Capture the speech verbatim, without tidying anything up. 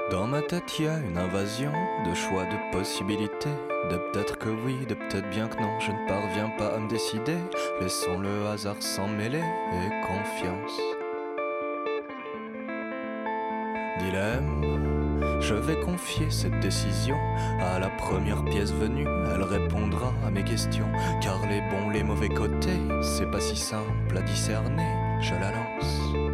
Dans ma tête y a une invasion de choix, de possibilités, de peut-être que oui, de peut-être bien que non. Je ne parviens pas à me décider. Laissons le hasard s'en mêler et confiance. Dilemme, je vais confier cette décision à la première pièce venue. Elle répondra à mes questions, car les bons, les mauvais côtés, c'est pas si simple à discerner. Je la lance.